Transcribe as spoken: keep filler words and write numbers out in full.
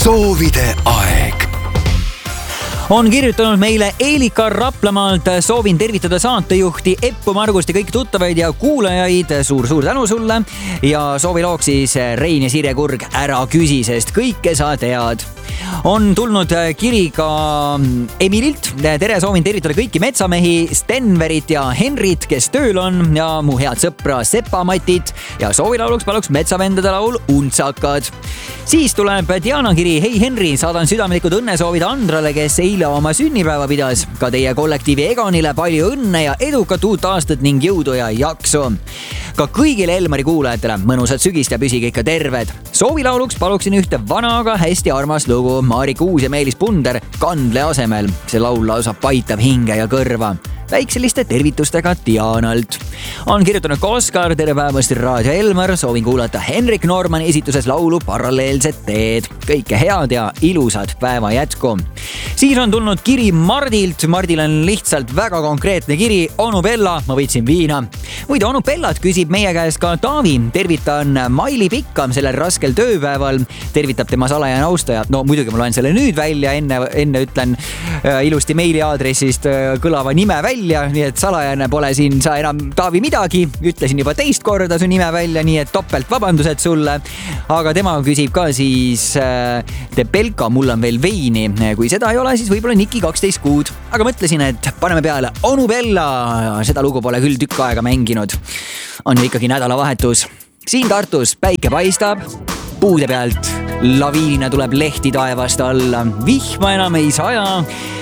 soovide aeg. On kirjutanud meile Eelika Raplamaalt. Soovin tervitada saatejuhti Eppu Margust ja kõik tuttavaid ja kuulajaid. Suur-suur tänu sulle. Ja soovilooks siis Rein ja Sirje Kurg, ära küsi, sest kõike sa tead. On tulnud kiri ka Emililt. Tere, soovin tervitada kõiki metsamehi, Stenverit ja Henrit, kes tööl on, ja mu head sõpra Sepa-Matit. Ja soovilauluks paluks metsavendade laul Untsakad. Siis tuleb Diana kiri. Hei Henri, saadan südamlikud õnnesoovid Andrale, kes eile oma sünnipäeva pidas. Ka teie kollektiivi Egonile palju õnne ja edukat uut aastat ning jõudu ja jaksu. Ka kõigile Elmari kuulajatele mõnusat sügist ja püsige ikka terved. Soovilauluks paluksin ühte vana, aga hästi armast lugu Marika Uus ja Meelis Punder Kandle asemel. See laul lausa paitab hinge ja kõrva. Väikseliste tervitustega Dianalt. On kirjutanud ka Oskar. Tere päevast, Raadio Elmar. Soovin kuulata Henrik Normani esituses laulu Paralleelsed teed. Kõike head ja ilusat päeva jätku. Siis on tulnud kiri Mardilt. Mardil on lihtsalt väga konkreetne kiri. Onu Bella, ma võtsin viina. Muide, Onu Bellat küsib meie käest ka Taavi. Tervitan Maili Pikkam sellel raskel tööpäeval. Tervitab tema salajane austaja. No muidugi ma loen selle nüüd välja. Enne, enne ütlen äh, ilusti meili aadressist äh, kõlava nime välja. Nii et salajane pole siin sa enam Taavi midagi. Ütlesin juba teist korda su nime välja, nii et topelt vabandused sulle. Aga tema küsib ka siis äh, Te Belka, mul on veel veini. Kui seda ei ole, siis võib-olla Niki kaksteist kuud. Aga mõtlesin, et paneme peale Onu Bella. Seda lugu pole küll tükk aega mänginud. On ju ikkagi nädalavahetus. Siin Tartus päike paistab. Puude pealt laviinina tuleb lehti taevast alla. Vihma enam ei saja.